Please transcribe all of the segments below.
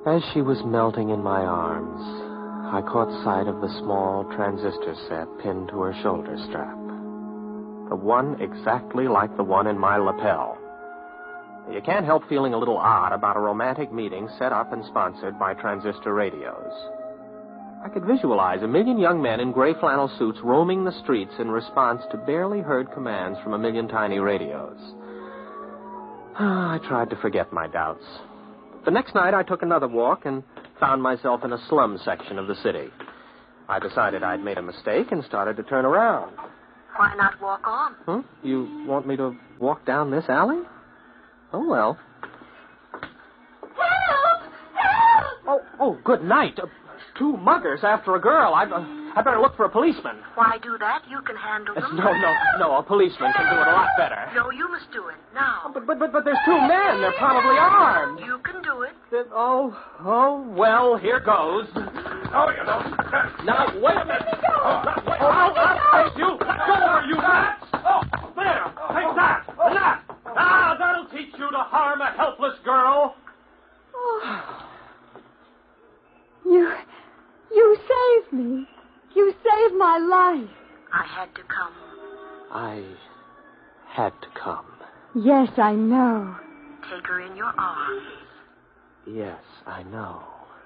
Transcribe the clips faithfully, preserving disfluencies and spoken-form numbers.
As she was melting in my arms, I caught sight of the small transistor set pinned to her shoulder strap. The one exactly like the one in my lapel. You can't help feeling a little odd about a romantic meeting set up and sponsored by Transistor Radios. I could visualize a million young men in gray flannel suits roaming the streets in response to barely heard commands from a million tiny radios. I tried to forget my doubts. The next night I took another walk and found myself in a slum section of the city. I decided I'd made a mistake and started to turn around. Why not walk on? Huh? You want me to walk down this alley? Oh, well. Help! Help! Oh, oh, good night. Uh, two muggers after a girl. I uh, I better look for a policeman. Why do that? You can handle Uh, them. no, no, no. A policeman can do it a lot better. No, you must do it now. Oh, but, but, but, but there's two men. They're probably armed. You can do it. Uh, oh, oh, well, here goes. Oh, you don't. Now, wait a minute. Let me go. Oh, wait, I'll, I'll take you. Go over, you rats. Oh, there. Take that. That. Ah, that'll teach you to harm a helpless girl. Oh. You, you saved me. You saved my life. I had to come. I had to come. Yes, I know. Take her in your arms. Yes, I know.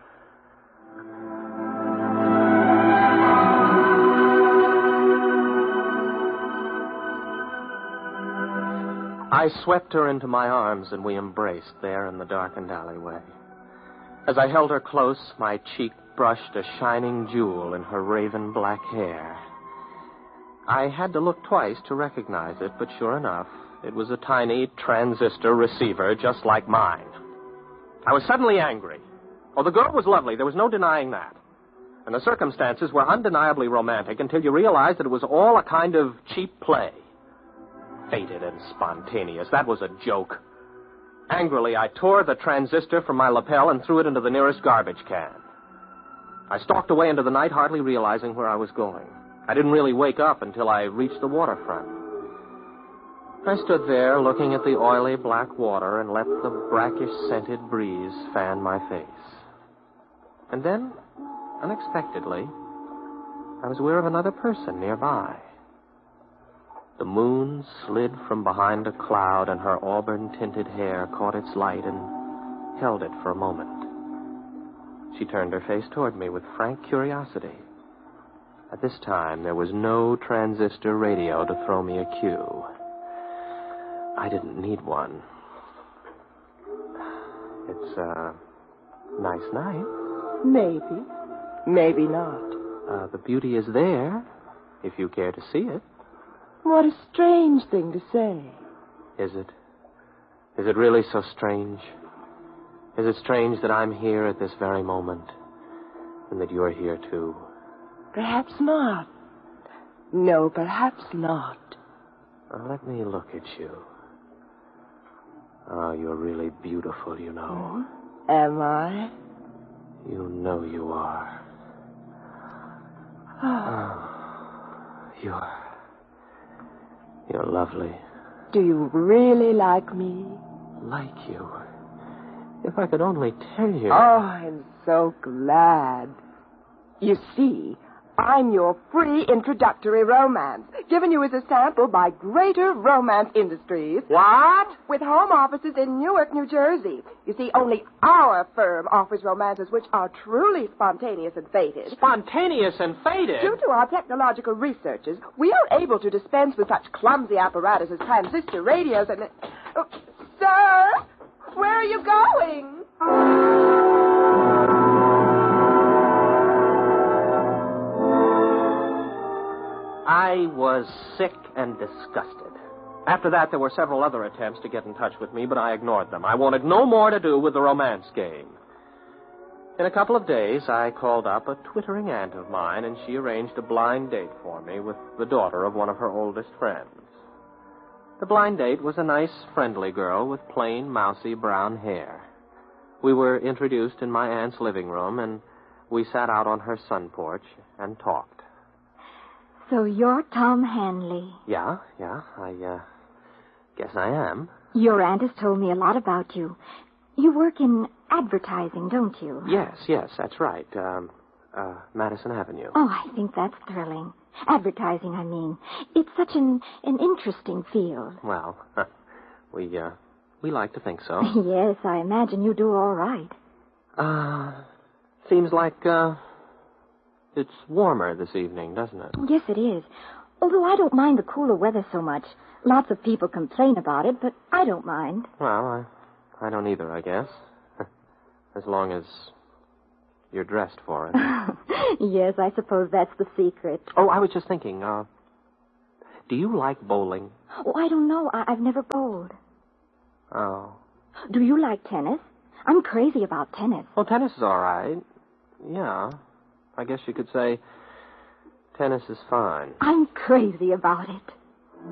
I swept her into my arms and we embraced there in the darkened alleyway. As I held her close, my cheek brushed a shining jewel in her raven black hair. I had to look twice to recognize it, but sure enough, it was a tiny transistor receiver just like mine. I was suddenly angry. Oh, the girl was lovely. There was no denying that. And the circumstances were undeniably romantic until you realized that it was all a kind of cheap play. Fated and spontaneous. That was a joke. Angrily, I tore the transistor from my lapel and threw it into the nearest garbage can. I stalked away into the night, hardly realizing where I was going. I didn't really wake up until I reached the waterfront. I stood there looking at the oily black water and let the brackish-scented breeze fan my face. And then, unexpectedly, I was aware of another person nearby. The moon slid from behind a cloud, and her auburn-tinted hair caught its light and held it for a moment. She turned her face toward me with frank curiosity. At this time, there was no transistor radio to throw me a cue. I didn't need one. It's a nice night. Maybe. Maybe not. Uh, the beauty is there, if you care to see it. What a strange thing to say. Is it? Is it really so strange? Is it strange that I'm here at this very moment and that you're here too? Perhaps not. No, perhaps not. Uh, let me look at you. Oh, you're really beautiful, you know. Hmm? Am I? You know you are. Oh, you're... You're lovely. Do you really like me? Like you. If I could only tell you. Oh, I'm so glad. You see, I'm your free introductory romance, given you as a sample by Greater Romance Industries. What? With home offices in Newark, New Jersey. You see, only our firm offers romances which are truly spontaneous and fated. Spontaneous and fated? Due to our technological researches, we are able to dispense with such clumsy apparatus as transistor radios and... Oh, sir, where are you going? I was sick and disgusted. After that, there were several other attempts to get in touch with me, but I ignored them. I wanted no more to do with the romance game. In a couple of days, I called up a twittering aunt of mine, and she arranged a blind date for me with the daughter of one of her oldest friends. The blind date was a nice, friendly girl with plain, mousy brown hair. We were introduced in my aunt's living room, and we sat out on her sun porch and talked. So you're Tom Hanley. Yeah, yeah, I, uh, guess I am. Your aunt has told me a lot about you. You work in advertising, don't you? Yes, yes, that's right. Um, uh, Madison Avenue. Oh, I think that's thrilling. Advertising, I mean. It's such an, an interesting field. Well, we, uh, we like to think so. Yes, I imagine you do all right. Uh, seems like, uh, it's warmer this evening, doesn't it? Yes, it is. Although I don't mind the cooler weather so much. Lots of people complain about it, but I don't mind. Well, I, I don't either, I guess. As long as you're dressed for it. Yes, I suppose that's the secret. Oh, I was just thinking, uh, do you like bowling? Oh, I don't know. I- I've never bowled. Oh. Do you like tennis? I'm crazy about tennis. Well, tennis is all right. Yeah. I guess you could say tennis is fine. I'm crazy about it.